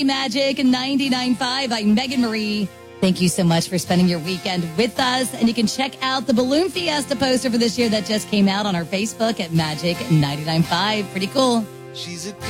Magic 99.5. I'm Megan Marie. Thank you so much for spending your weekend with us. And you can check out the Balloon Fiesta poster for this year that just came out on our Facebook at Magic 99.5. Pretty cool. She's a